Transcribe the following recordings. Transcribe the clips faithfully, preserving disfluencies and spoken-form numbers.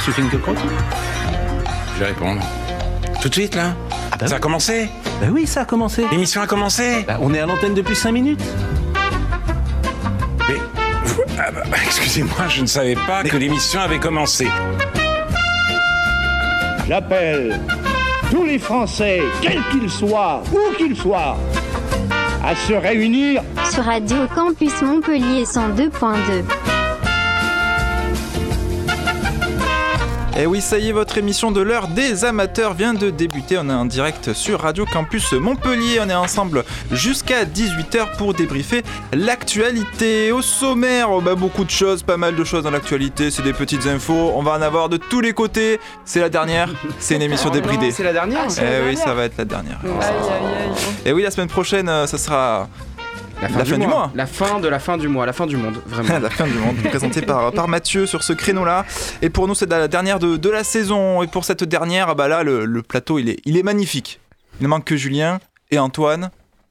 Monsieur Finkielkraut? Je vais répondre. Tout de suite, là? Ah bah Ça oui. a commencé? Bah oui, ça a commencé. L'émission a commencé? Bah, on est à l'antenne depuis cinq minutes. Mais... vous- ah bah, excusez-moi, je ne savais pas Mais- que l'émission avait commencé. J'appelle tous les Français, quels qu'ils soient, où qu'ils soient, à se réunir Sur Radio Campus Montpellier cent deux point deux. Et oui, ça y est, votre émission de l'heure des amateurs vient de débuter. On est en direct sur Radio Campus Montpellier. On est ensemble jusqu'à dix-huit heures pour débriefer l'actualité. Au sommaire, oh bah, beaucoup de choses, pas mal de choses dans l'actualité. C'est des petites infos. On va en avoir de tous les côtés. C'est la dernière. C'est une émission débridée. C'est la dernière. Ah, c'est Eh la oui, dernière. ça va être la dernière. Aïe, aïe, aïe. Et oui, la semaine prochaine, euh, ça sera La fin, La du, fin du mois. mois. La fin de la fin du mois, la fin du monde, vraiment. la fin du monde, présenté par, par Mathieu sur ce créneau-là. Et pour nous, c'est la dernière de, de la saison. Et pour cette dernière, ah bah là, le, le plateau, il est, il est magnifique. Il ne manque que Julien et Antoine,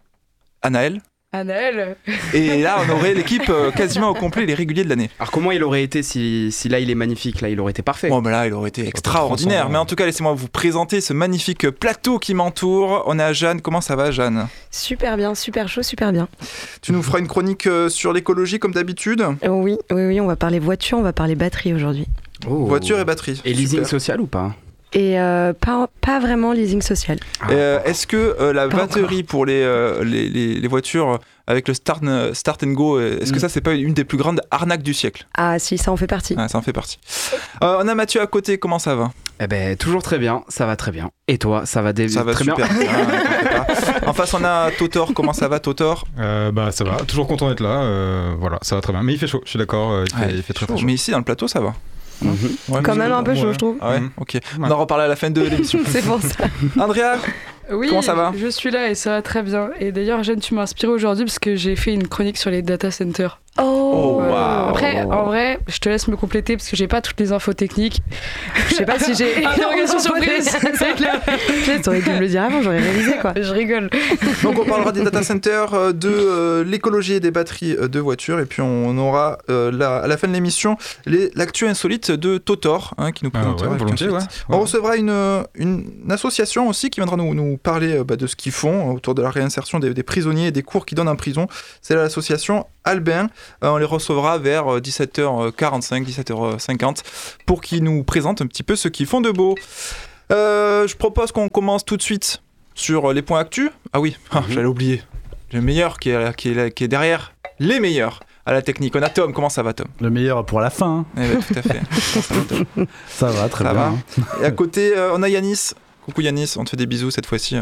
Anaël. Anaël. Et là, on aurait l'équipe euh, quasiment au complet, les réguliers de l'année. Alors comment il aurait été si, si là il est magnifique, là il aurait été parfait. Bon, bah là, il aurait été extraordinaire. Mais en tout cas, laissez-moi vous présenter ce magnifique plateau qui m'entoure. On est à Jeanne. Comment ça va, Jeanne? Super bien, super chaud, super bien. Tu nous feras une chronique euh, sur l'écologie comme d'habitude. Euh, oui, oui, oui, on va parler voiture, on va parler batterie aujourd'hui. Oh. Voiture et batterie. Et leasing Super. social ou pas? Et euh, pas, pas vraiment leasing social. Ah, Euh, Est-ce que euh, la Pas batterie pour les, euh, les, les, les voitures avec le start, start and go, euh, est-ce que Mm. ça c'est pas une des plus grandes arnaques du siècle? Ah si, ça en fait partie. Ouais, ça en fait partie. Euh, on a Mathieu à côté, comment ça va? Eh ben toujours très bien, ça va très bien. Et toi, ça va dé- Ça va très super bien. bien. Ah, t'en fais pas. En face on a Totor, comment ça va Totor? Euh, bah ça va, toujours content d'être là, euh, voilà, ça va très bien. Mais il fait chaud, je suis d'accord, euh, il, fait, Ouais, il fait très très chaud. chaud. Mais ici dans le plateau ça va. Mhm. Ouais, Quand mais- même un peu chaud, ouais. je trouve. Ah ouais, Mhm. ok. On en reparlera à la fin de l'émission. C'est pour ça. Andrea, Oui, Comment ça va je suis là et ça va très bien. Et d'ailleurs, Jeanne, tu m'as inspiré aujourd'hui parce que j'ai fait une chronique sur les data centers. Oh, Oh, waouh. Après, en vrai, je te laisse me compléter parce que j'ai pas toutes les infos techniques. Je sais pas si j'ai. Interrogation surprise, c'est clair. T'aurais dû me le dire avant, j'aurais réalisé quoi. Je rigole. donc on parlera des data centers, euh, de euh, l'écologie et des batteries euh, de voitures, et puis on aura euh, la- à la fin de l'émission les- l'actu insolite de Totor, hein, qui nous Ah présentera. ouais, volontiers, ouais. On Ouais. recevra une, une association aussi qui viendra nous, nous parler euh, bah, de ce qu'ils font autour de la réinsertion des, des prisonniers et des cours qu'ils donnent en prison. C'est l'association Albin. Euh, on les recevra vers euh, dix-sept heures quarante-cinq, dix-sept heures cinquante pour qu'ils nous présentent un petit peu ce qu'ils font de beau. Euh, je propose qu'on commence tout de suite sur les points actus. Ah oui, ah, Mhm. j'allais oublier. Le meilleur qui est, qui, est, là- qui est derrière les meilleurs à la technique. On a Tom. Comment ça va, Tom? Le meilleur pour la fin. Hein. Eh ben, tout à fait. Comment ça va, Tom? Ça va, très Ça bien. va. hein. Et à côté, euh, on a Yanis. Coucou Yanis, on te fait des bisous cette fois-ci. euh.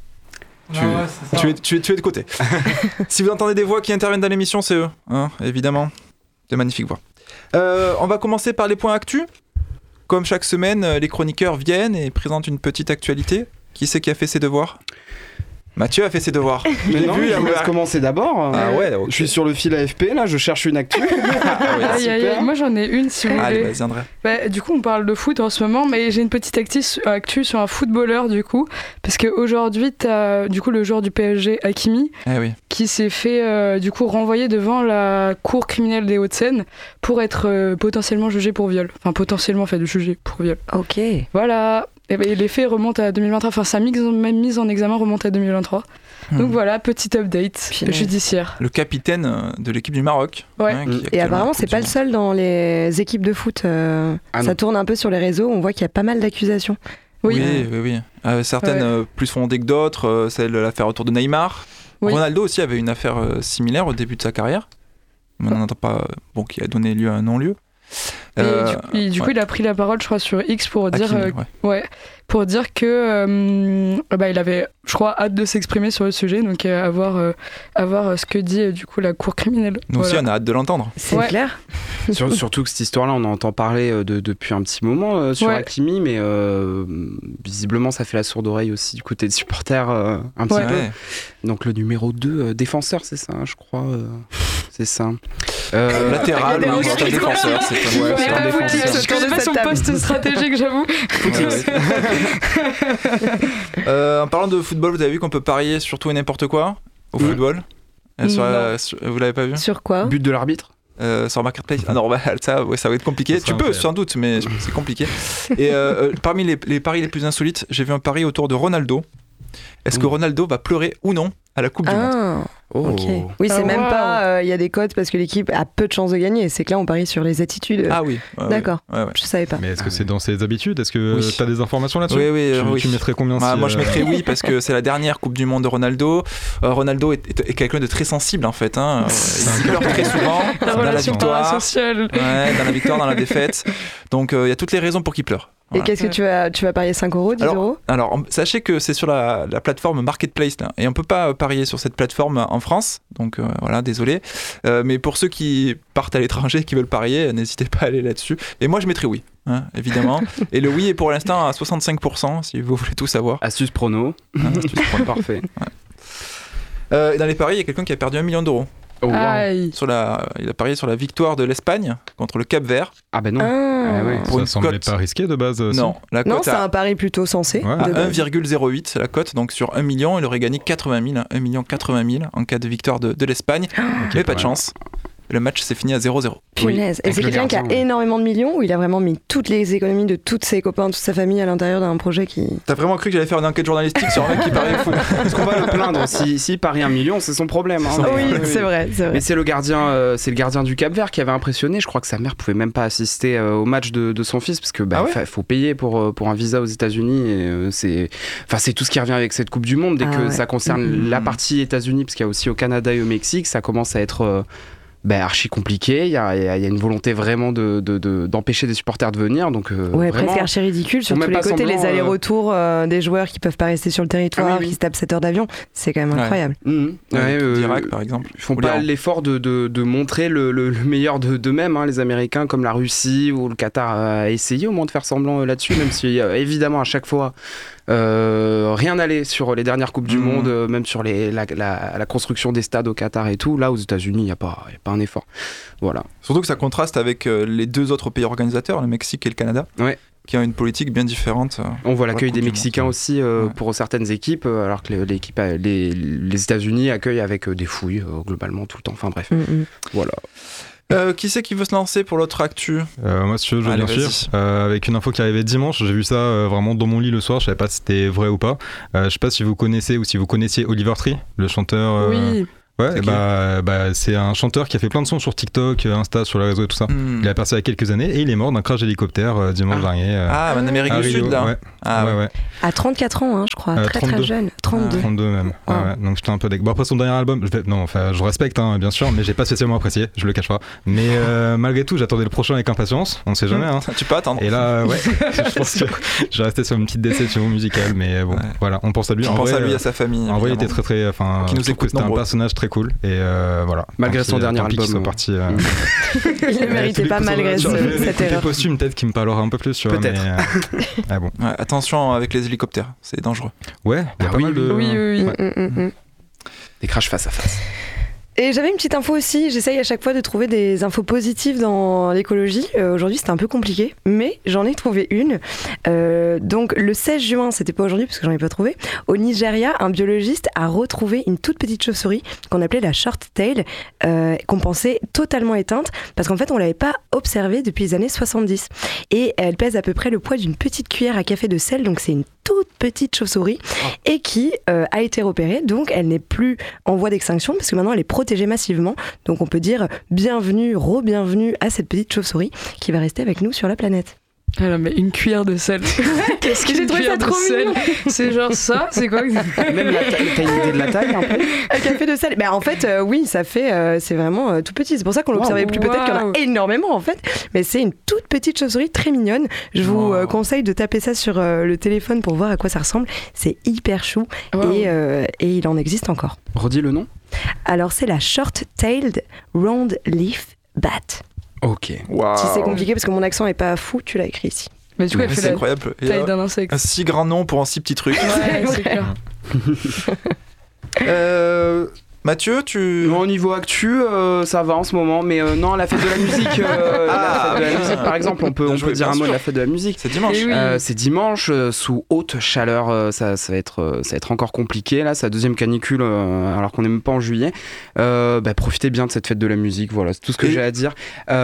Tu, tu, es, tu, es, tu es de côté. Si vous entendez des voix qui interviennent dans l'émission, c'est eux, hein, évidemment. De magnifiques voix. Euh, on va commencer par les points actus. Comme chaque semaine, euh, les chroniqueurs viennent et présentent une petite actualité. Qui c'est qui a fait ses devoirs? Mathieu a fait ses devoirs. Je Mais l'ai non, vu, je il vous a- laisse commencer d'abord. Ah ouais, ok. Je suis sur le fil A F P, là, je cherche une actu. Ah ouais, Aïe, aïe, super. aïe. Moi, j'en ai une si vous Allez, voulez. vas-y, André. Bah, du coup, on parle de foot en ce moment, mais j'ai une petite acti- actu sur un footballeur du coup, parce qu'aujourd'hui, t'as du coup le joueur du P S G, Hakimi, Eh oui. qui s'est fait euh, du coup renvoyer devant la cour criminelle des Hauts-de-Seine pour être euh, potentiellement jugé pour viol. Enfin, potentiellement fait de jugé pour viol. Ok. Voilà. Et ben, les faits remontent à deux mille vingt-trois. Enfin, sa mise, même mise en examen remonte à deux mille vingt-trois. Donc Hmm. voilà, petit update Punaise. judiciaire. Le capitaine euh, de l'équipe du Maroc. Ouais. hein, qui est Et actuellement apparemment, en c'est Coupe pas du le Monde. seul dans les équipes de foot. euh, Ah ça non. tourne un peu sur les réseaux. On voit qu'il y a pas mal d'accusations. Oui. Oui, oui, oui. Euh, certaines Ouais. euh, plus fondées que d'autres. Euh, celle de l'affaire autour de Neymar. Oui. Ronaldo aussi avait une affaire euh, similaire au début de sa carrière. Mais on n'en entend pas. Bon, qui a donné lieu à un non-lieu. Et Euh, du, et du coup, ouais. il a pris la parole, je crois, sur X pour dire, Hakimi, euh, ouais. ouais, pour dire que euh, bah, il avait, je crois, hâte de s'exprimer sur le sujet, donc euh, à voir, euh, à voir euh, ce que dit euh, du coup la cour criminelle. Nous aussi, Voilà. on a hâte de l'entendre. C'est Ouais. clair. Sur- surtout que cette histoire-là, on en entend parler euh, de, depuis un petit moment euh, sur Ouais. Hakimi, mais euh, visiblement, ça fait la sourde oreille aussi du côté des supporters euh, un petit Ouais. peu. Ouais. Donc le numéro deux, euh, défenseur, c'est ça, je crois. euh, c'est ça. Euh, Latéral, Regardez, oui, c'est un regardez, défenseur. C'est un, Ouais, c'est c'est un un Euh, défenseur. défenseur. Je connais pas son poste stratégique, j'avoue. Ouais, ouais. Euh, en parlant de football, vous avez vu qu'on peut parier sur tout et n'importe quoi au Mm. football. Euh, sur la- Non. sur- vous l'avez pas vu? Sur quoi? But de l'arbitre. Euh, sur Marketplace, ah non, bah, ça, ouais, ça va être compliqué. Ça Tu sera peux, incroyable. sans doute, mais c'est compliqué. Et euh, euh, parmi les, les paris les plus insolites, j'ai vu un pari autour de Ronaldo. Est-ce que Ouh. Ronaldo va pleurer ou non à la Coupe du Monde? Ah, Oh. ok. Oui, c'est Ah, même wow. pas. Il y a des cotes parce que l'équipe a peu de chances de gagner. C'est que là, on parie sur les attitudes. Ah oui. ouais, D'accord. Ouais, ouais. Je savais pas. Mais est-ce que Ah c'est ouais. dans ses habitudes? Est-ce que Oui. tu as des informations là-dessus? Oui, oui, tu, euh, oui. tu mettrais combien Ah, si, moi je euh, mettrais oui parce que c'est la dernière Coupe du Monde de Ronaldo. Euh, Ronaldo est, est- est quelqu'un de très sensible en fait. Hein. Euh, il pleure très souvent La dans la relation victoire, parasociale. ouais, dans la victoire, dans la défaite. Donc euh, il y a toutes les raisons pour qu'il pleure. Et Voilà. qu'est-ce que tu vas, tu vas parier cinq euros, dix Alors, euros Alors on- sachez que c'est sur la, la plateforme Marketplace là, et on peut pas euh, parier sur cette plateforme en France. Donc euh, voilà, désolé. Euh, mais pour ceux qui partent à l'étranger, qui veulent parier, euh, n'hésitez pas à aller là-dessus. Et moi je mettrais oui, hein, évidemment. Et le oui est pour l'instant à soixante-cinq pour cent si vous voulez tout savoir. Astuce prono. Hein, astuce prono. Parfait. Euh, et dans les paris, il y a quelqu'un qui a perdu un million d'euros. Oh, wow. Aïe. Sur la, il a parié sur la victoire de l'Espagne contre le Cap-Vert. Ah bah non. Ah. Ah ouais. Pour une Ça semblait cote. pas risqué de base. euh, si Non, la Non, cote c'est à, un pari plutôt sensé. Ouais. à de base. un virgule zéro huit, c'est la cote. Donc sur un million, il aurait gagné quatre-vingt mille. un million quatre-vingt mille en cas de victoire de, de l'Espagne. Mais pas de ouais. chance. Le match s'est fini à zéro zéro. Punaise. Et avec c'est le quelqu'un qui a gardien, ouais. énormément de millions ou il a vraiment mis toutes les économies de tous ses copains, toute sa famille à l'intérieur d'un projet qui. T'as vraiment cru que j'allais faire une enquête journalistique sur un mec qui parlait fou? Est-ce qu'on va le plaindre? Si, si parie un million, c'est son problème. hein. Oui, Mais- c'est vrai, c'est vrai. Mais c'est le gardien, euh, c'est le gardien du Cap-Vert qui avait impressionné. Je crois que sa mère pouvait même pas assister euh, au match de, de son fils parce que bah, Ah ouais fa- faut payer pour euh, pour un visa aux États-Unis. Et euh, c'est, enfin c'est tout ce qui revient avec cette Coupe du Monde dès Ah que ouais. ça concerne Mhm. la partie États-Unis, parce qu'il y a aussi au Canada et au Mexique, ça commence à être euh, bah, archi compliqué. Il y a, il y a- il y a une volonté vraiment de, de- de- d'empêcher des supporters de venir. Donc euh, Ouais, vraiment, presque archi ridicule sur faut tous même les pas côtés, semblant, les euh, allers-retours euh, des joueurs qui peuvent pas rester sur le territoire, Ah oui, oui. qui se tapent sept heures d'avion, c'est quand même Ouais. incroyable. Mhm. Ouais, Ouais, euh, D'Irak par exemple. Ils font Ou pas l'Iran. l'effort de, de, de montrer le, le, le meilleur de, d'eux-mêmes, hein, les Américains, comme la Russie ou le Qatar a essayé au moins de faire semblant euh, là-dessus, même si euh, évidemment à chaque fois euh, rien n'allait sur les dernières Coupes du Mhm. Monde, euh, même sur les, la, la, la construction des stades au Qatar et tout. Là, aux États-Unis, il n'y a, pas- y a pas un effort. Voilà. Surtout que ça contraste avec euh, les deux autres pays organisateurs, le Mexique et le Canada, Ouais. qui ont une politique bien différente. euh. On voit l'accueil Coupe des du Mexicains Monde. aussi euh, Ouais. pour certaines équipes, euh, alors que les, l'équipe, euh, les, les États-Unis accueillent avec euh, des fouilles euh, globalement tout le temps. Enfin bref, Mm, mm. voilà. Euh, qui c'est qui veut se lancer pour l'autre actu? Euh, moi, si tu veux, je veux Allez, bien vas-y. sûr. Euh, avec une info qui arrivait dimanche, j'ai vu ça euh, vraiment dans mon lit le soir. Je savais pas si c'était vrai ou pas. Euh, je sais pas si vous connaissez ou si vous connaissiez Oliver Tree, le chanteur. euh, Oui. Ouais, C'est et qui bah, bah, c'est un chanteur qui a fait plein de sons sur TikTok, Insta, sur les réseaux et tout ça. Hmm. Il a percé il y a quelques années et il est mort d'un crash d'hélicoptère euh, dimanche Ah. dernier. euh, Ah, en Amérique à du Rio, Sud là. Ouais, Ah, ouais, ouais. À trente-quatre ans, hein, je crois, Euh, très très trente-deux. jeune. trente-deux. trente-deux même. Ah. Ouais, ouais. Donc j'étais un peu deg. Bon, après son dernier album, je vais... non, enfin, je respecte hein, bien sûr, mais j'ai pas spécialement apprécié, je le cache pas. Mais euh, malgré tout, j'attendais le prochain avec impatience, on sait jamais. Hein. Tu peux attendre. Et là, ouais, je pense que j'ai resté sur une petite déception musicale, mais bon, Ouais. voilà, on pense à lui. On en pense vrai, à lui, euh, à sa famille. En vrai, il était évidemment. très très. Enfin, Qui nous je trouve écoute que c'était un nombreux. personnage très cool et euh, voilà. Malgré Tant son pis, dernier tant pis qu'il album, soit euh, parti. euh, Il ne méritait pas malgré ce- cette Les erreur. posthumes peut-être qui me parlera un peu plus, tu vois. Peut-être. mais, euh, ah bon. Ouais, attention avec les hélicoptères, c'est dangereux. Ouais, il y a Ah pas oui, mal de. Oui, oui, oui. Mm, mm, mm, mm. Des crashs face à face. Et j'avais une petite info aussi, j'essaye à chaque fois de trouver des infos positives dans l'écologie. Euh, aujourd'hui c'était un peu compliqué, mais j'en ai trouvé une. Euh, donc le seize juin, c'était pas aujourd'hui parce que j'en ai pas trouvé, au Nigeria, un biologiste a retrouvé une toute petite chauve-souris qu'on appelait la short tail, euh, qu'on pensait totalement éteinte, parce qu'en fait on l'avait pas observée depuis les années soixante-dix. Et elle pèse à peu près le poids d'une petite cuillère à café de sel, donc c'est une toute petite chauve-souris, et qui euh, a été repérée, donc elle n'est plus en voie d'extinction, parce que maintenant elle est protégée massivement, donc on peut dire bienvenue, re-bienvenue à cette petite chauve-souris qui va rester avec nous sur la planète. Ah là, mais une cuillère de sel. Qu'est-ce J'ai qu'une trouvé ça cuillère de trop sel mignon. C'est genre ça? C'est quoi? Même la taille, t'as une idée de la taille un peu? Un café de sel, bah, en fait euh, oui, ça fait, euh, c'est vraiment euh, tout petit, c'est pour ça qu'on l'observait Wow. plus, peut-être qu'il y en Wow. a énormément en fait, mais c'est une toute petite chauve-souris très mignonne. Je vous euh, Wow. conseille de taper ça sur euh, le téléphone pour voir à quoi ça ressemble, c'est hyper chou. Wow. et, euh, et il en existe encore. Redis le nom? Alors c'est la short-tailed round leaf bat. Ok. Waouh. Si c'est compliqué parce que mon accent est pas fou, tu l'as écrit ici. Mais du coup, elle C'est fait la incroyable. Et, taille euh, d'un insecte. un si grand nom pour un si petit truc. Ouais, c'est clair. Euh, Mathieu, tu... Non, au niveau actu, euh, ça va en ce moment, mais euh, non, la fête de la musique, euh, Ah, la fête de la oui. musique, par exemple, on peut, Bien on joué, peut dire bien un mot sûr. de la fête de la musique. C'est dimanche. Et oui. Euh, c'est dimanche, euh, sous haute chaleur, euh, ça, ça, va être, euh, ça va être encore compliqué, là, c'est la deuxième canicule, euh, alors qu'on n'est même pas en juillet. Euh, bah, profitez bien de cette fête de la musique, voilà, c'est tout ce que Et- j'ai à dire.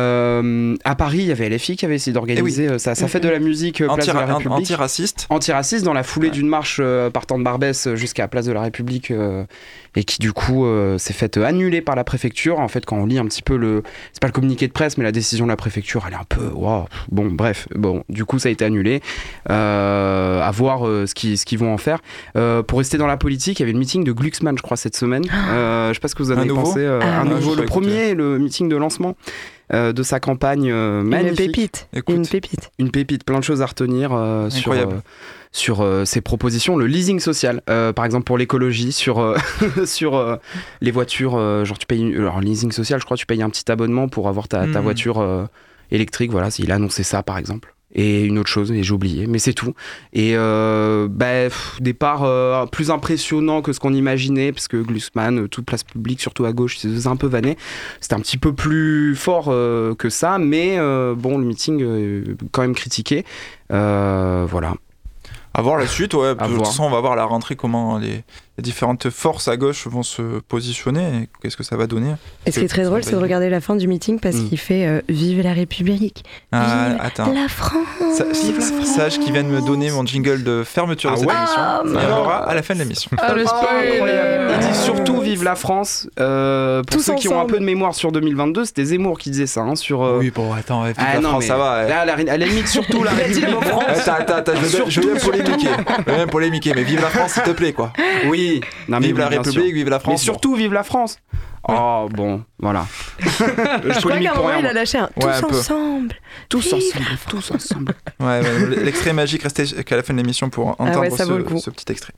Euh, à Paris, il y avait L F I qui avait essayé d'organiser euh, sa, sa fête de la musique, euh, place de la Antira- République. Antiraciste. Antiraciste dans la foulée Ouais. d'une marche euh, partant de Barbès jusqu'à la place de la République euh, et qui du coup euh, s'est faite euh, annuler par la préfecture. En fait, quand on lit un petit peu le, c'est pas le communiqué de presse, mais la décision de la préfecture, elle est un peu, wow. Bon, bref, bon, du coup ça a été annulé. Euh, à voir euh, ce qu'ils ce qu'ils vont en faire. Euh, pour rester dans la politique, il y avait le meeting de Glucksmann, je crois, cette semaine. Euh, je sais pas ce que vous en Un avez nouveau pensé. euh, Ah, un oui. nouveau, Je le sais pas premier, le meeting de lancement. euh, de sa campagne euh, Une magnifique. pépite. Écoute. Une pépite. Une pépite, plein de choses à retenir euh, sur, Incroyable. euh, sur euh, ces propositions. Le leasing social, euh, par exemple pour l'écologie, sur, euh, sur euh, les voitures, euh, genre tu payes, une- alors leasing social, je crois que tu payes un petit abonnement pour avoir ta, ta Mhm. voiture euh, électrique, voilà, il a annoncé ça par exemple. Et une autre chose, et j'ai oublié, mais c'est tout. Et euh, bah, pff, départ euh, plus impressionnant que ce qu'on imaginait, parce que Glucksmann, euh, toute place publique, surtout à gauche, c'est un peu vanné. C'était un petit peu plus fort euh, que ça, mais euh, bon, le meeting, euh, quand même critiqué. Euh, voilà. À voir la suite, ouais. De toute voir. façon, on va voir à la rentrée comment les, les différentes forces à gauche vont se positionner et qu'est-ce que ça va donner. Et ce qui est très drôle, c'est de regarder la fin du meeting parce Mm. qu'il fait euh, Vive la République. Ah, Vive attends. la France. Sa- sa- Sage qui vient de me donner mon jingle de fermeture de Ah cette ouais émission. Ah, Et on mais l'aura à la fin de l'émission. Ah, le spoil Incroyable. Il dit surtout Vive la France. Euh, pour Tous ceux qui ont un ensemble. peu de mémoire sur deux mille vingt-deux, c'était Zemmour qui disait ça. Hein, sur, euh, Oui, bon, attends, ouais, vive Ah la non, France, mais ça va. ouais. Là, à la, à la limite, surtout la République. Attends, attends, attends, je vais, je vais bien polémiquer. Je vais bien polémiquer, mais vive la France, s'il te plaît, quoi. Oui, non, mais Vive oui, la bien République, sûr. vive la France. Mais surtout, vive la France. Oh, bon, voilà. je Je crois polémique qu'à un pour moment, rien. il a lâché un Ouais, un tous peu. ensemble. Tous Vive ensemble, la tous ensemble. bon. Ouais, ouais, l'extrait magique, restez jusqu'à la fin de l'émission pour entendre ouais, ça ce, vaut le coup. ce petit extrait.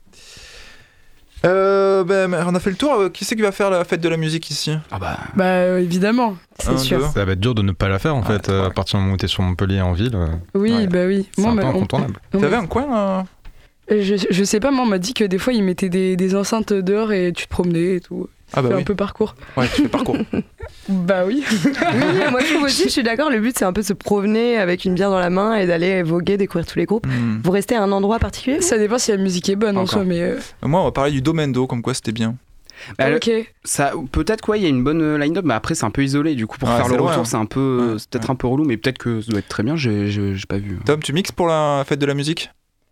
Euh, ben, on a fait le tour. Euh, Qui c'est qui va faire la fête de la musique ici? Ah bah. Bah euh, évidemment. C'est Un, sûr. deux. Ça va être dur de ne pas la faire en Ouais, fait, euh, ouais. à partir du moment où t'es sur Montpellier en ville. euh, Oui, Ouais. bah oui. C'est un bah, peu on- incontournable. on- T'avais un coin euh je, je sais pas, moi on m'a dit que des fois ils mettaient des, des enceintes dehors et tu te promenais et tout. Ah bah Fais oui. un peu parcours. Ouais, tu fais parcours. Bah oui. Oui, moi je trouve aussi, je suis d'accord, le but c'est un peu de se promener avec une bière dans la main et d'aller voguer, découvrir tous les groupes. Hmm. Vous restez à un endroit particulier? Ça dépend si la musique est bonne en Encore. soi, mais. euh, Moi, on va parler du Domendo, comme quoi c'était bien. Bah, le- ok. ça, peut-être quoi, il y a une bonne euh, line-up, mais après c'est un peu isolé. Du coup, pour Ouais, faire c'est le loin, retour, hein. c'est un peu, euh, Ouais, c'est peut-être ouais. un peu relou, mais peut-être que ça doit être très bien. J'ai, j'ai, j'ai pas vu. Tom, tu mixes pour la fête de la musique?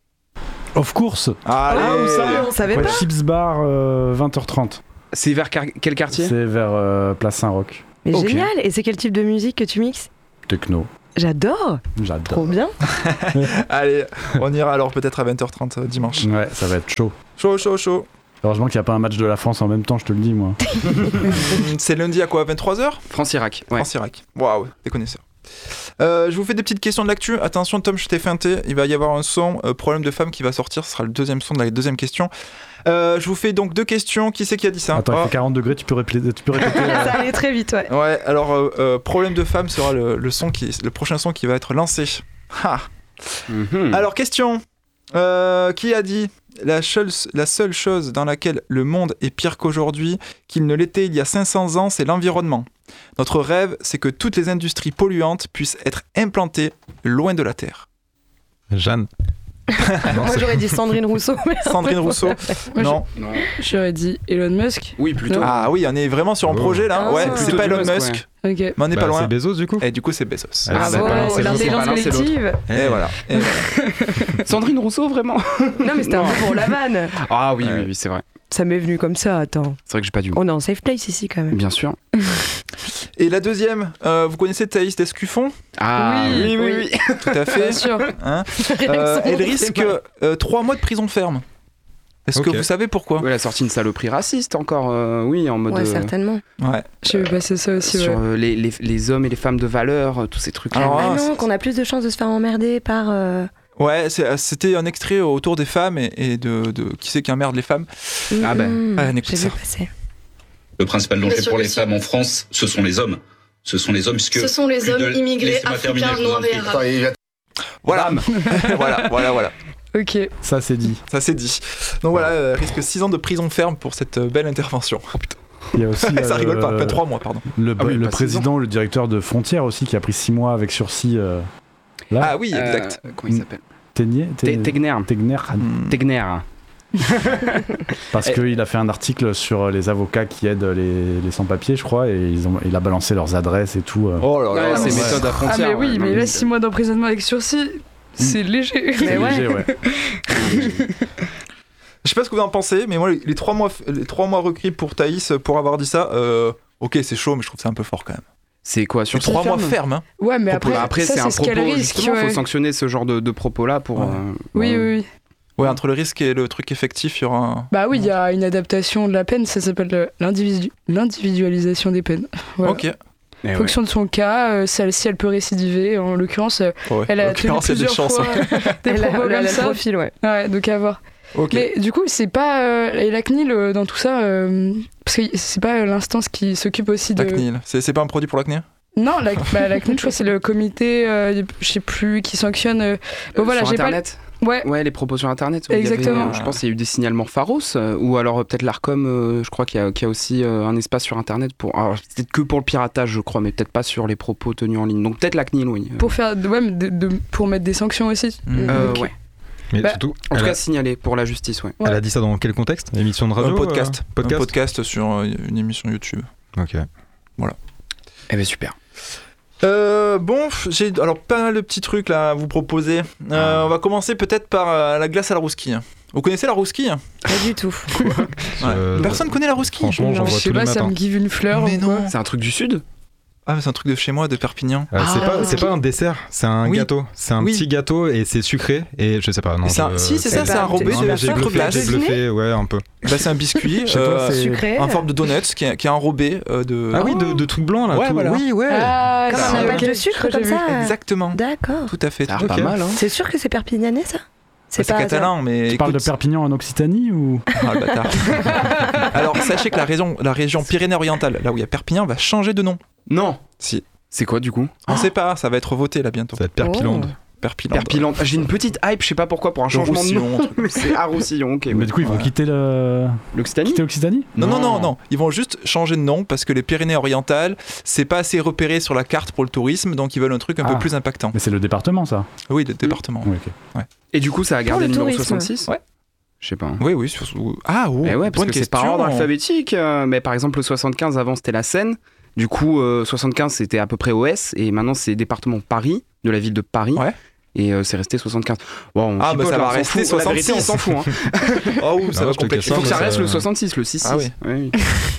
Of course. Allez. Ah, où ça On savait Ouais, pas. Chips Bar, euh, vingt heures trente. C'est vers car- quel quartier? C'est vers euh, Place Saint-Roch. Mais Ok. génial. Et c'est quel type de musique que tu mixes? Techno. J'adore. J'adore. Trop bien. Allez, on ira alors peut-être à vingt heures trente euh, dimanche. Ouais, ça va être chaud. Chaud, chaud, chaud. Heureusement qu'il n'y a pas un match de la France en même temps, je te le dis, moi. Hmm, C'est lundi à quoi? vingt-trois heures? France-Irak. Ouais. France-Irak. Waouh, des connaisseurs. Euh, je vous fais des petites questions de l'actu. Attention, Tom, je t'ai feinté. Il va y avoir un son euh, problème de femme qui va sortir. Ce sera le deuxième son de la deuxième question. Euh, je vous fais donc deux questions. Qui c'est qui a dit ça? Attends, il Oh. fait quarante degrés, tu peux répéter. Tu peux répéter euh, Ça allait très vite, ouais. Ouais, alors euh, euh, problème de femme sera le, le son qui, le prochain son qui va être lancé. Ha. Mhm. Alors question. Euh, qui a dit la seule, la seule chose dans laquelle le monde est pire qu'aujourd'hui, qu'il ne l'était il y a cinq cents ans, c'est l'environnement. Notre rêve, c'est que toutes les industries polluantes puissent être implantées loin de la Terre. Jeanne. Non, Moi c'est- j'aurais dit Sandrine Rousseau. mais- Sandrine Rousseau? Moi, Non. Non. J'aurais dit Elon Musk. Oui, plutôt. Non. Ah oui, on est vraiment sur un Oh. projet là. Ah, ouais, c'est c'est plutôt pas Elon Musk, Musk, Ok. mais on n'est Bah, pas loin. c'est Bezos du coup. Et du coup, c'est Bezos. Ah, bah, c'est pas l'un, Bravo, c'est l'autre. l'intelligence c'est pas l'un, c'est l'autre. collective. Et voilà. Et voilà. Sandrine Rousseau, vraiment? Non, mais c'était un Non. peu pour la vanne. Ah oui, Ouais. oui, oui, c'est vrai. Ça m'est venu comme ça, attends. C'est vrai que j'ai pas dû. On est en safe place ici quand même. Bien sûr. Et la deuxième, euh, vous connaissez Thaïs Descuffon? Ah Oui, oui, oui. Tout à fait. Bien sûr. Hein Rien que Euh, son nom, elle c'est risque mal. euh, trois mois de prison ferme. Est-ce que Ok. vous savez pourquoi? Ouais, elle a sorti une saloperie raciste encore, euh, oui, en mode. Ouais, euh, certainement. Ouais. J'ai vu passer ça aussi, sur ouais. euh, les, les, les hommes et les femmes de valeur, euh, tous ces trucs. Alors, Ah Ah, non, c'est- qu'on a plus de chances de se faire emmerder par. euh, Ouais, c'est- c'était un extrait autour des femmes et, et de, de qui c'est qui emmerde les femmes. Ah ben, mm, allez, on écoute j'ai ça. vu passer. Le principal danger Monsieur, pour les monsieur. femmes en France, ce sont les hommes. Ce sont les hommes, puisque... Ce sont les plus hommes de- immigrés, Laissez-moi terminer, africains, je vous en noirs et prie. arabes. Voilà. voilà, voilà, voilà. Ok. Ça, c'est dit. Ça c'est dit. Donc voilà, euh, risque six ans de prison ferme pour cette euh, belle intervention. Oh putain. Il y a aussi. Ça euh, rigole pas, pas trois mois, pardon. Le, Ah oui, le pas six président, le directeur de Frontières aussi, qui a pris six mois avec sursis. euh, là. Ah oui, exact. Euh, comment il s'appelle Tegnier Te- Tegner. Tegner. Hmm. Tegner. Parce Eh. qu'il a fait un article sur les avocats qui aident les, les sans-papiers, je crois, et ils ont, il a balancé leurs adresses et tout. euh. Oh là là. Ouais, c'est mais- méthode à Ah, frontière. mais oui, ouais, non, mais là, six mois d'emprisonnement avec sursis, c'est léger. C'est léger, ouais. Je sais pas ce que vous en pensez, mais moi, les, les, trois, mois, les trois mois requis pour Thaïs pour avoir dit ça, euh, ok, c'est chaud, mais je trouve que c'est un peu fort quand même. C'est quoi sur Les trois mois ferme, hein. Ouais, mais après, Après, ça, c'est un c'est ce qu'elle propos. risque. Justement, faut ouais. sanctionner ce genre de, de propos-là pour. Ouais. euh, Oui, euh, oui, oui. Ouais, entre le risque et le truc effectif, il y aura un... Bah oui, il y a une adaptation de la peine, ça s'appelle euh, l'individu- l'individualisation des peines. Voilà. Ok. eh En ouais. fonction de son cas, euh, celle-ci elle peut récidiver. En l'occurrence, euh, Ouais. elle a En tenu l'occurrence, il y a des plusieurs chances, fois hein. des Elle a, propos elle a comme le ça. profil, ouais. Ouais, donc à voir. Ok. Mais du coup, c'est pas euh, et la C N I L euh, dans tout ça, euh, parce que c'est pas euh, l'instance qui s'occupe aussi de. La C N I L. C'est, c'est pas un produit pour la C N I L? Non, la, bah, la C N I L, je crois, que c'est le comité, euh, je sais plus, qui sanctionne. euh, Bon Euh, voilà, sur j'ai pas. Internet Ouais. Ouais, les propos sur Internet. où il y avait, Exactement. euh, je pense qu'il y a eu des signalements pharos, euh, ou alors euh, peut-être l'Arcom, euh, je crois qu'il y a, qu'il y a aussi euh, un espace sur Internet pour. Alors, c'est peut-être que pour le piratage, je crois, mais peut-être pas sur les propos tenus en ligne. Donc peut-être la C N I L, oui. Pour faire, ouais, mais de, de- pour mettre des sanctions aussi. Mm. Euh, Ok. ouais. Mais Bah, surtout, En tout elle, cas, a, signaler pour la justice, ouais. Ouais. elle a dit ça dans quel contexte? Émission de radio Un podcast. euh, podcast Un podcast sur euh, une émission YouTube. Ok. Eh ben super. Euh, bon, j'ai alors pas mal de petits trucs là à vous proposer. Euh, Ah. On va commencer peut-être par euh, la glace à la rouskille. Vous connaissez la rouskille? Pas du tout. Euh, Personne connaît la rouskille? Franchement, j'en Je vois sais tous les pas, ça matins. me give une fleur. Mais ou quoi. non. C'est un truc du Sud? Ah, mais c'est un truc de chez moi, de Perpignan. Euh, c'est Ah, pas, c'est ok. pas un dessert, c'est un Oui. gâteau. C'est un Oui. petit gâteau et c'est sucré et je sais pas. Non, C'est un- je- si, c'est ça, pas- c'est un enrobé Non, de mais j'ai sucre bluffé, glace. j'ai bluffé, ouais, un peu. Bah, c'est un biscuit Chez toi, euh, c'est- Sucré. en forme de donuts qui est, qui est enrobé euh, de. Ah oui, de, de trucs blancs là. Ouais, tout- voilà. Oui, ouais. Ah, Comme si, un ok, abat de je sucre crois que comme j'ai vu. ça. Exactement. D'accord. Tout à fait. Ça a tout l'air à pas fait. mal, hein. C'est sûr que c'est perpignanais, ça? C'est pas catalan, mais. Tu parles de écoute- Perpignan en Occitanie ou Ah, le bâtard. Alors, sachez que la région, la région Pyrénées-Orientales, là où il y a Perpignan, va changer de nom. Non. Si. C'est quoi du coup? On sait pas, ça va être voté là bientôt. Ça va être Perpilande. Perpignan. Perpilant. Ah, j'ai une petite hype, je sais pas pourquoi, pour un De changement de nom. Roussillon, un truc. C'est à Roussillon, ok. Mais ouais. du coup, ils vont Ouais. quitter le... L'Occitanie? quitter l'Occitanie? Non, non, non, non. Ils vont juste changer de nom parce que les Pyrénées-Orientales, c'est pas assez repéré sur la carte pour le tourisme, donc ils veulent un truc un Ah. peu plus impactant. Mais c'est le département, ça. Oui, le département. Oui, ok. Et du coup, ça a gardé le le numéro tourisme. soixante-six? Ouais. Je sais pas. hein. Oui, oui. sur- Ah, oh, Eh ouais, parce bonne que c'est question. par ordre alphabétique. euh, mais par exemple, le soixante-quinze, avant, c'était la Seine. Du coup, euh, soixante-quinze, c'était à peu près O S. Et maintenant, c'est département Paris, de la ville de Paris. Ouais. Et euh, c'est resté soixante-quinze. Bon, on Ah, chipote, bah, ça là, va on s'en rester fout. La vérité, on soixante-six. s'en fout. Hein. Oh, ouh, ça Non, va je te compliquer. cache Il faut que ça mais reste ça- le soixante-six, le six six. Ah oui. Oui.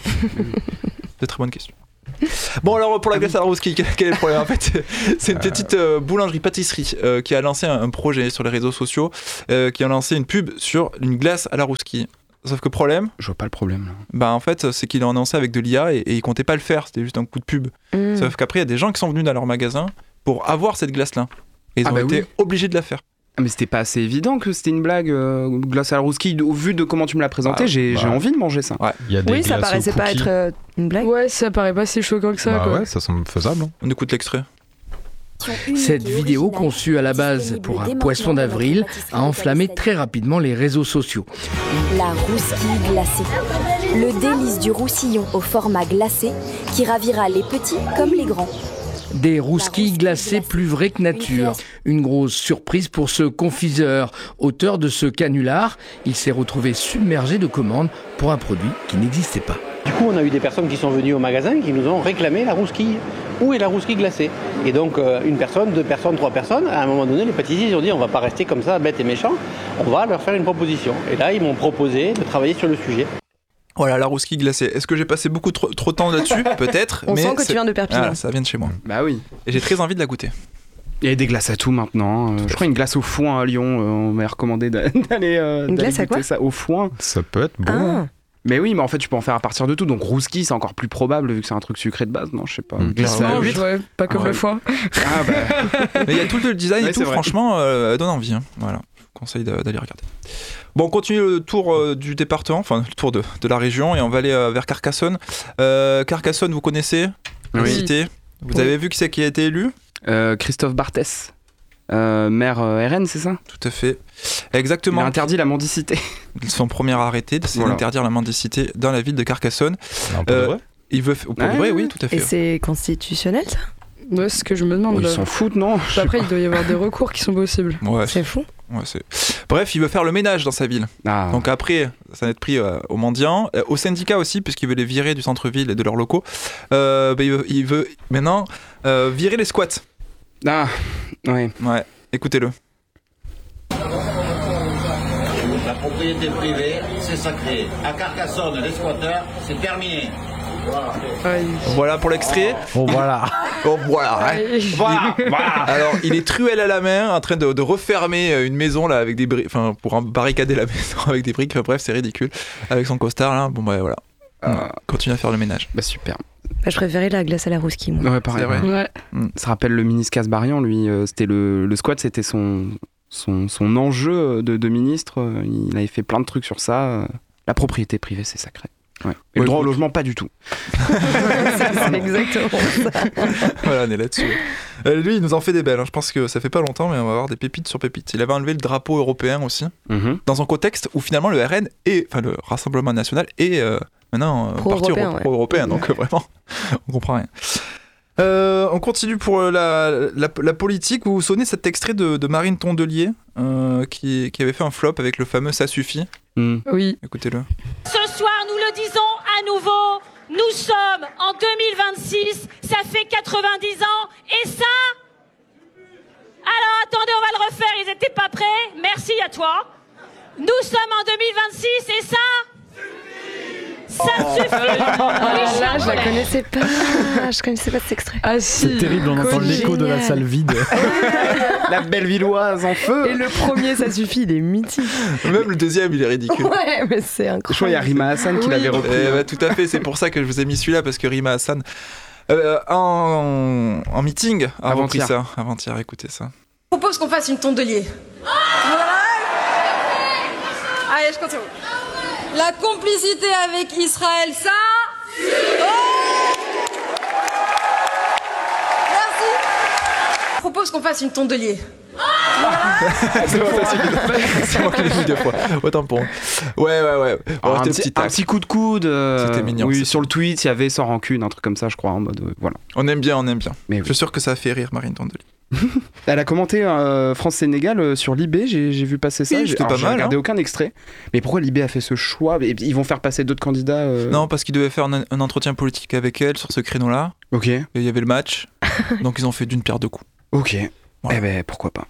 C'est très bonne question. Bon, alors pour la glace à la rouskille, quel, quel est le problème? En fait, c'est une petite euh, boulangerie-pâtisserie euh, qui a lancé un, un projet sur les réseaux sociaux, euh, qui a lancé une pub sur une glace à la rouskille. Sauf que problème, Je vois pas le problème. Là. bah en fait, c'est qu'il a annoncé avec de l'I A et, et il comptait pas le faire, c'était juste un coup de pub. Mm. Sauf qu'après, il y a des gens qui sont venus dans leur magasin pour avoir cette glace-là. Et ils Ah ont bah été oui. obligés de la faire. Ah, mais c'était pas assez évident que c'était une blague, euh, glace à la rouskille. Au vu de comment tu me l'as présenté, Ah, j'ai bah. j'ai envie de manger ça. Il y a des Oui, ça glaces au paraissait pas cookies. être euh, une blague. Ouais, ça paraît pas si choquant que ça. Bah quoi. ouais, ça semble faisable. hein. On écoute l'extrait. Cette vidéo, conçue à la base pour un poisson d'avril, a enflammé très rapidement les réseaux sociaux. La rouskille glacée. Le délice du roussillon au format glacé qui ravira les petits comme les grands. Des rousquilles glacées plus vraies que nature. Une grosse surprise pour ce confiseur. Auteur de ce canular, il s'est retrouvé submergé de commandes pour un produit qui n'existait pas. Du coup, on a eu des personnes qui sont venues au magasin qui nous ont réclamé la rousquille. Où est la rousquille glacée? Et donc, euh, une personne, deux personnes, trois personnes, à un moment donné, les pâtissiers ils ont dit on va pas rester comme ça, bêtes et méchants, on va leur faire une proposition. Et là, ils m'ont proposé de travailler sur le sujet. Voilà, la rousquille glacée. Est-ce que j'ai passé beaucoup trop, trop de temps là-dessus? Peut-être. On mais sent que c'est- tu viens de Perpignan. Ah, ça vient de chez moi. Bah oui. Et j'ai très envie de la goûter. Il y a des glaces à tout maintenant. Euh, je crois une glace au foin à Lyon. euh, on m'a recommandé d'a- d'aller euh, Une d'aller glace à goûter quoi ça au foin. Ça peut être bon. Ah. Mais oui, mais en fait, tu peux en faire à partir de tout. Donc rousquille, c'est encore plus probable vu que c'est un truc sucré de base. Non, je sais pas. Mm. Glace à Non, l'huître. ouais, pas comme Ouais. le foin. Ah bah. Mais il y a tout le design Ouais, et tout, c'est vrai. franchement, euh, donne envie. hein. Voilà, je vous conseille d'a- d'aller regarder. Bon, on continue le tour euh, du département, enfin le tour de, de la région, et on va aller euh, vers Carcassonne. Euh, Carcassonne, vous connaissez? La Oui. cité. Vous Oui. avez vu qui c'est qui a été élu? Euh, Christophe Barthès. euh, maire euh, R N, c'est ça ? Tout à fait. Exactement. Il a interdit la mendicité. Son premier arrêté, c'est Voilà. d'interdire la mendicité dans la ville de Carcassonne. Non, pour de vrai Il veut, pour Ah, de vrai, oui, tout à fait. Et c'est constitutionnel, ça ? Ouais, c'est ce que je me demande. Oh, ils là. s'en foutent, non ? Après, il doit y avoir des recours qui sont possibles. Ouais, C'est fou. ouais, c'est... Bref, il veut faire le ménage dans sa ville. Ah. Donc après, ça va être pris euh, aux mendiants, euh, aux syndicats aussi, puisqu'il veut les virer du centre-ville et de leurs locaux. Euh, bah, il, veut, il veut maintenant euh, virer les squats. Ah, ouais. Ouais, écoutez-le. La propriété privée, c'est sacré. À Carcassonne, les squatteurs, c'est terminé. Voilà. Voilà pour l'extrait. Oh voilà. Oh voilà. hein. Voilà, voilà. Alors, il est truelle à la main, en train de, de refermer une maison là avec des briques, enfin pour barricader la maison avec des briques. Enfin, bref, c'est ridicule. Avec son costard là. Bon bah voilà. Euh, Continue à faire le ménage. Bah super. Bah, je préférais la glace à la rouski, moi. Ouais, pareil. C'est vrai. Ouais. Mm. Ça rappelle le ministre Casbarian, lui. euh, c'était le, le squat, c'était son, son, son enjeu de, de ministre. euh, Il avait fait plein de trucs sur ça. euh, La propriété privée, c'est sacré. Ouais. Et Ouais, le droit au écoute. logement, pas du tout. C'est exactement ça. Voilà, on est là-dessus. Euh, lui, il nous en fait des belles. hein. Je pense que ça fait pas longtemps, mais on va avoir des pépites sur pépites. Il avait enlevé le drapeau européen aussi, Mhm. dans un contexte où finalement le R N et, enfin le Rassemblement National est euh, maintenant euh, parti Pro-européen, euro- ouais. pro-européen. Donc euh, vraiment, on comprend rien. Euh, on continue pour euh, la, la, la politique. Vous vous souvenez de cet extrait de, de Marine Tondelier euh, qui, qui avait fait un flop avec le fameux Ça suffit. Mm. Oui. Écoutez-le. Ce soir, nous le disons à nouveau, nous sommes en deux mille vingt-six, ça fait quatre-vingt-dix ans, et ça... Alors attendez, on va le refaire, ils étaient pas prêts, merci à toi. Nous sommes en deux mille vingt-six, et ça... Ça suffit. Ah, Oui, je suis là, en je la colère. connaissais pas. Je connaissais pas cet extrait. Ah si. C'est terrible, on entend l'écho de la Génial. salle vide. La belle villoise en feu. Et le premier, ça suffit, il est mythique. Même le deuxième, il est ridicule. Ouais, mais c'est Je crois qu'il y a incroyable. Rima Hassan qui Oui. l'avait repris. Eh bah, tout à fait, c'est pour ça que je vous ai mis celui-là, parce que Rima Hassan, euh, en, en meeting, a repris Avant-hier. ça. Avant-hier, écoutez ça. Je propose qu'on fasse une tondelier. Voilà. Allez, je continue. La complicité avec Israël, ça... Oh Merci. Je propose qu'on fasse une tondelier. c'est moi, c'est moi qui l'ai mis deux fois. Autant pour moi. Ouais, ouais, ouais. Bon, Alors, un, c'était petit, le petit un tac. petit coup de coude. euh, C'était mignon, Oui, c'était sur le tweet, il y avait sans rancune, un truc comme ça, je crois, en mode. euh, voilà. On aime bien, on aime bien. Mais Je oui. suis sûr que ça a fait rire Marine Tondelier. Elle a commenté euh, France-Sénégal euh, sur Libé, j'ai j'ai vu passer ça. Oui, J'ai- c'était alors, pas j'ai mal, regardé hein. aucun extrait. Mais pourquoi Libé a fait ce choix ? Et Ils vont faire passer d'autres candidats euh, Non, parce qu'ils devaient faire un, un entretien politique avec elle sur ce créneau-là. Ok, Et il y avait le match. Donc ils ont fait d'une pierre deux coups. ok. Voilà. Eh ben, pourquoi pas.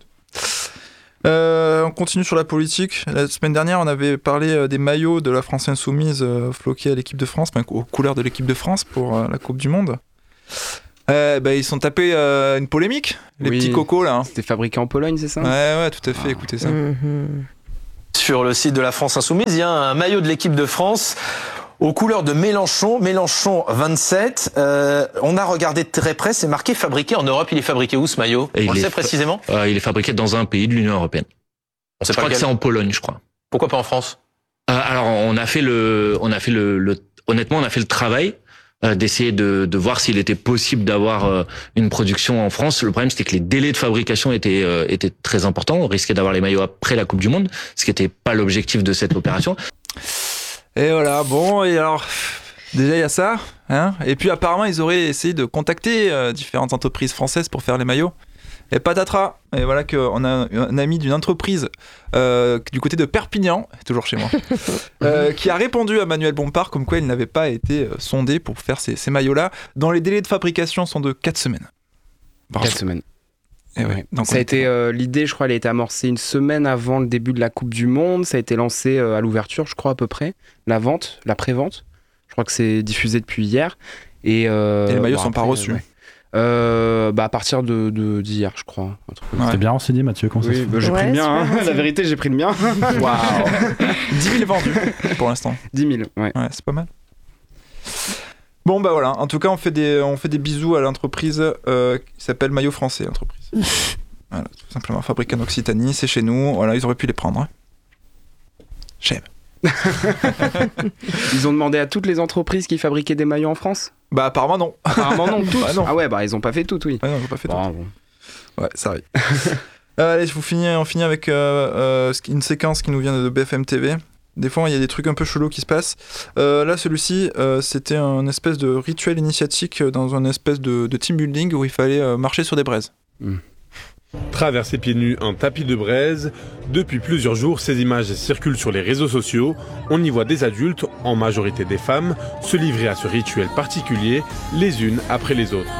Euh, on continue sur la politique. La semaine dernière, on avait parlé euh, des maillots de la France Insoumise euh, floqués à l'équipe de France, enfin, aux couleurs de l'équipe de France pour euh, la Coupe du Monde. Euh, bah, ils sont tapés euh, une polémique, les Oui. petits cocos là. hein. C'était fabriqué en Pologne, c'est ça ? Ouais, ouais, tout à fait, écoutez ça. Mhm. Sur le site de la France Insoumise, il y a un maillot de l'équipe de France aux couleurs de Mélenchon, Mélenchon vingt-sept. Euh, on a regardé de très près, c'est marqué fabriqué en Europe. Il est fabriqué où ce maillot ? Et On il le est sait fa- précisément ? Euh, il est fabriqué dans un pays de l'Union européenne. On sait Je pas crois que lequel. c'est en Pologne, je crois. Pourquoi pas en France ? Euh, alors, on a fait le, on a fait le, le honnêtement, on a fait le travail euh, d'essayer de, de voir s'il était possible d'avoir euh, une production en France. Le problème, c'était que les délais de fabrication étaient, euh, étaient très importants. On risquait d'avoir les maillots après la Coupe du Monde, ce qui n'était pas l'objectif de cette opération. Et voilà, bon, et alors, déjà il y a ça, hein. Et puis apparemment, ils auraient essayé de contacter euh, différentes entreprises françaises pour faire les maillots. Et patatras. Et voilà qu'on a un ami d'une entreprise euh, du côté de Perpignan, toujours chez moi, euh, qui a répondu à Manuel Bompard comme quoi il n'avait pas été euh, sondé pour faire ces, ces maillots-là, dont les délais de fabrication sont de quatre semaines. Bravo. quatre semaines. Et ouais, Ouais. donc ça on a est- été euh, l'idée, je crois, elle a été amorcée une semaine avant le début de la Coupe du Monde. Ça a été lancé euh, à l'ouverture, je crois à peu près. La vente, la pré-vente. Je crois que c'est diffusé depuis hier. Et, euh, Et les maillots bon, sont pas après, reçus. ouais. Euh, bah à partir de de- d'hier, je crois. Un truc comme ça. C'était bien renseigné, Mathieu, comment ça Oui, se fait bah, j'ai Ouais, pris le mien. super hein. renseigné. La vérité, j'ai pris le mien. Waouh dix mille vendus pour l'instant. dix mille, ouais. Ouais, c'est pas mal. Bon, bah voilà. En tout cas, on fait des, on fait des bisous à l'entreprise euh, qui s'appelle Maillot Français, entreprise. Voilà, tout simplement fabriqué en Occitanie, c'est chez nous. Voilà, ils auraient pu les prendre. Hein. J'aime. Ils ont demandé à toutes les entreprises qui fabriquaient des maillots en France. Bah apparemment non. Apparemment non, toutes. Bah non. Ah ouais, bah ils ont pas fait toutes, oui. Ouais, non, ils ont pas fait Bon, tout. bon. Ouais, ça arrive. euh, allez, je vous finis, on finit avec euh, euh, une séquence qui nous vient de B F M T V. Des fois, il y a des trucs un peu chelous qui se passent. Euh, là, celui-ci, euh, c'était un espèce de rituel initiatique dans un espèce de, de team building où il fallait euh, marcher sur des braises. Mmh. Traverser pieds nus un tapis de braise. Depuis plusieurs jours, ces images circulent sur les réseaux sociaux. On y voit des adultes, en majorité des femmes, se livrer à ce rituel particulier, les unes après les autres.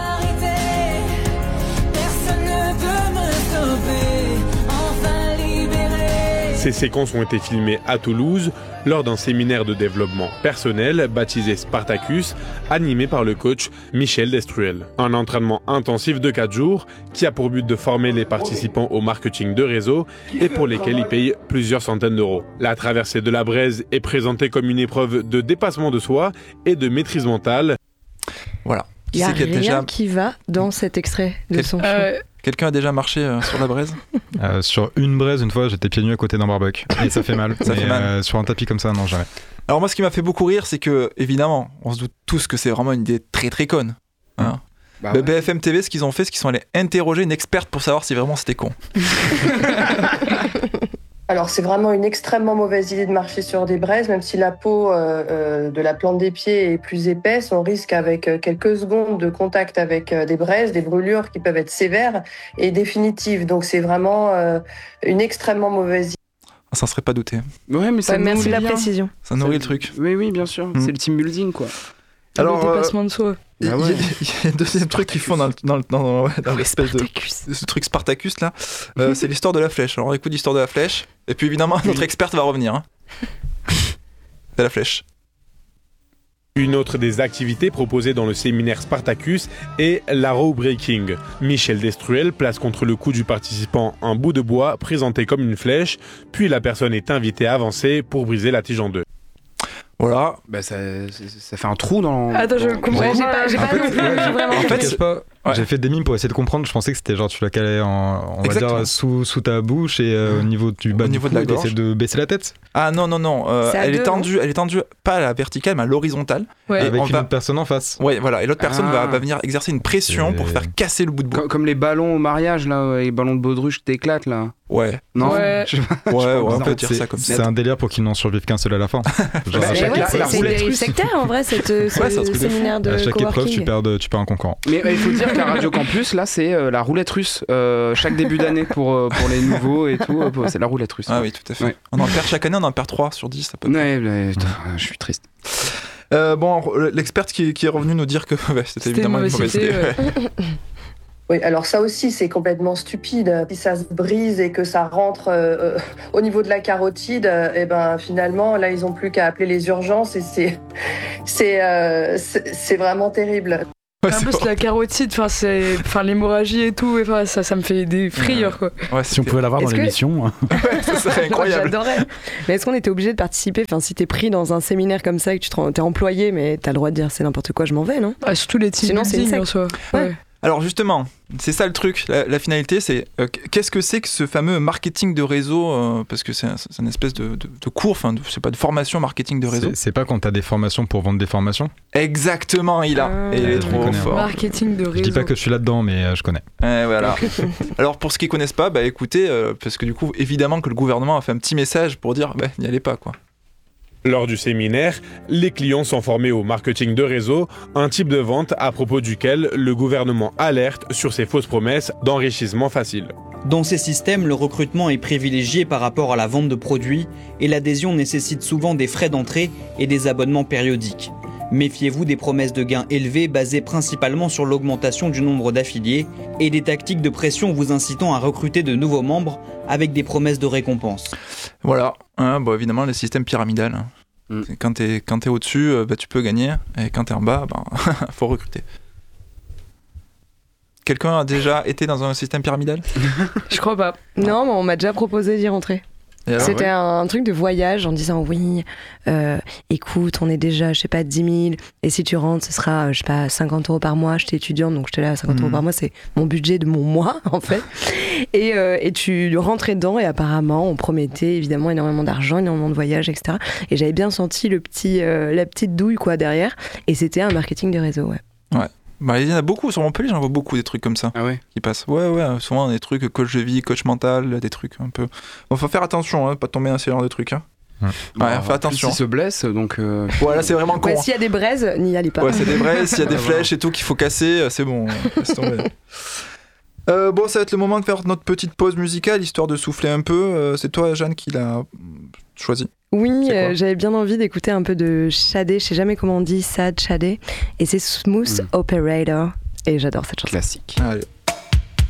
Ces séquences ont été filmées à Toulouse lors d'un séminaire de développement personnel baptisé Spartacus, animé par le coach Michel Destruel. Un entraînement intensif de quatre jours qui a pour but de former les participants au marketing de réseau et pour lesquels ils payent plusieurs centaines d'euros. La traversée de la braise est présentée comme une épreuve de dépassement de soi et de maîtrise mentale. Voilà. Il n'y a rien déjà... qui va dans cet extrait de Quel... son show. Euh... Quelqu'un a déjà marché euh, sur la braise euh, Sur une braise, une fois, j'étais pieds nus à côté d'un barbecue. Et ça fait mal. ça fait mal. Euh, sur un tapis comme ça, non, jamais. Alors moi, ce qui m'a fait beaucoup rire, c'est que, évidemment, on se doute tous que c'est vraiment une idée très très conne. Hein. Bah ouais. B F M T V, ce qu'ils ont fait, c'est qu'ils sont allés interroger une experte pour savoir si vraiment c'était con. Alors c'est vraiment une extrêmement mauvaise idée de marcher sur des braises, même si la peau euh, euh, de la plante des pieds est plus épaisse, on risque avec euh, quelques secondes de contact avec euh, des braises, des brûlures qui peuvent être sévères et définitives. Donc c'est vraiment euh, une extrêmement mauvaise idée. Ah, ça ne serait pas douté. Ouais, mais ça ouais, merci de la bien. précision. Ça nourrit le truc. Oui, oui, bien sûr. Mmh. C'est le team building, quoi. Alors, le dépassement euh, de soi. Il y, ah ouais. y, y a un deuxième truc qu'ils font dans, le, dans, le, dans, ouais, dans l'espèce de ce truc Spartacus là, euh, c'est l'histoire de la flèche. Alors on écoute l'histoire de la flèche, et puis évidemment notre experte va revenir. Hein. C'est la flèche. Une autre des activités proposées dans le séminaire Spartacus est l'arrow breaking. Michel Destruel place contre le cou du participant un bout de bois présenté comme une flèche, puis la personne est invitée à avancer pour briser la tige en deux. Voilà. Bah ça, ça fait un trou dans... Attends, je comprends ouais, j'ai pas, j'ai en pas fait, non plus ouais, vraiment... En fait, pas, ouais. J'ai fait des mimes pour essayer de comprendre. Je pensais que c'était genre tu la calais en, on va dire, sous, sous ta bouche et euh, au niveau du bas au du niveau cou, de la gorge. t'essaies de baisser la tête. Ah non, non, non. Euh, elle, deux, est tendue, non elle est tendue, pas à la verticale, mais à l'horizontale. Ouais. Et avec une va... autre personne en face. Ouais, voilà. Et l'autre personne ah. va, va venir exercer une pression et... pour faire casser le bout de bois. Comme, comme les ballons au mariage, là, les ballons de baudruche qui t'éclatent, là. Ouais. Non Ouais, je... ouais, ouais on peut dire ça comme ça. C'est un délire pour qu'ils n'en survivent qu'un seul à la fin. Genre, à chaque, ouais, c'est, c'est une dérive sectaire en vrai, cette, ce, ouais, ce séminaire de, de à chaque coworking. épreuve, tu perds, de, tu perds un concurrent. Mais il faut dire qu'à Radio Campus, là, c'est euh, la roulette russe. Euh, chaque début d'année pour, euh, pour les nouveaux et tout, euh, c'est la roulette russe. Ah oui, tout à fait. Ouais. On en perd chaque année, on en perd trois sur dix. Ouais, ouais, je suis triste. Euh, bon, l'experte qui, qui est revenue nous dire que ouais, c'était, c'était évidemment une mauvaise idée. Ouais. Oui, alors ça aussi, c'est complètement stupide. Si ça se brise et que ça rentre euh, au niveau de la carotide, euh, et ben finalement, là, ils n'ont plus qu'à appeler les urgences et c'est, c'est, euh, c'est, c'est vraiment terrible. Ouais, en plus, la carotide, enfin, c'est, enfin, l'hémorragie et tout, enfin, ça, ça me fait des frayeurs, quoi. Ouais, si on pouvait l'avoir est-ce dans que... l'émission. Ouais, ça serait incroyable. J'adorais. Mais est-ce qu'on était obligé de participer? Enfin, si t'es pris dans un séminaire comme ça et que tu te... t'es employé, mais t'as le droit de dire c'est n'importe quoi, je m'en vais, non? Ah, surtout les team Sinon, c'est une en soi. Ouais. Ouais. Alors justement, c'est ça le truc, la, la finalité, c'est euh, qu'est-ce que c'est que ce fameux marketing de réseau, euh, parce que c'est, un, c'est une espèce de, de, de cours, enfin, je sais pas, de formation marketing de réseau. C'est, c'est pas quand t'as des formations pour vendre des formations? Exactement, il a, ah, et il est trop fort. Marketing de réseau. Je dis pas que je suis là-dedans, mais euh, je connais. Eh, voilà. Alors pour ceux qui connaissent pas, bah écoutez, euh, parce que du coup, évidemment que le gouvernement a fait un petit message pour dire, bah n'y allez pas, quoi. Lors du séminaire, les clients sont formés au marketing de réseau, un type de vente à propos duquel le gouvernement alerte sur ces fausses promesses d'enrichissement facile. Dans ces systèmes, le recrutement est privilégié par rapport à la vente de produits et l'adhésion nécessite souvent des frais d'entrée et des abonnements périodiques. Méfiez-vous des promesses de gains élevés basées principalement sur l'augmentation du nombre d'affiliés et des tactiques de pression vous incitant à recruter de nouveaux membres avec des promesses de récompense. Voilà, hein, bon, évidemment le système pyramidal. Hein. Mm. Quand t'es, quand t'es au-dessus, bah, tu peux gagner, et quand t'es en bas, bah, faut recruter. Quelqu'un a déjà été dans un système pyramidal? Je crois pas. Non, mais on m'a déjà proposé d'y rentrer. Alors, C'était ouais. un truc de voyage en disant oui, euh, écoute, on est déjà, je sais pas, dix mille, et si tu rentres, ce sera, je sais pas, cinquante euros par mois. J'étais étudiante, donc j'étais là, cinquante mmh. euros par mois, c'est mon budget de mon mois, en fait. Et, euh, et tu rentrais dedans, et apparemment, on promettait évidemment énormément d'argent, énormément de voyages, et cetera. Et j'avais bien senti le petit, euh, la petite douille, quoi, derrière. Et c'était un marketing de réseau, ouais. Ouais. Bah, il y en a beaucoup sur Montpellier, j'en vois beaucoup des trucs comme ça ah ouais. qui passent. Ouais, ouais, souvent des trucs coach de vie, coach mental, des trucs un peu. Bon, faut faire attention, hein, pas tomber dans ce genre de trucs. Hein. Ouais, bon, ouais fais attention. S'il se blesse, donc. Euh... Ouais, là c'est vraiment con. Ouais, s'il y a des braises, n'y allez pas. Ouais, c'est des braises, s'il y a des flèches et tout qu'il faut casser, c'est bon. Laisse tomber. Euh, bon, ça va être le moment de faire notre petite pause musicale, histoire de souffler un peu. Euh, c'est toi, Jeanne, qui l'a choisi. Oui, euh, j'avais bien envie d'écouter un peu de Shadé. Je sais jamais comment on dit Sad Shadé. Et c'est Smooth mmh. Operator. Et j'adore cette chanson. Classique. Allez.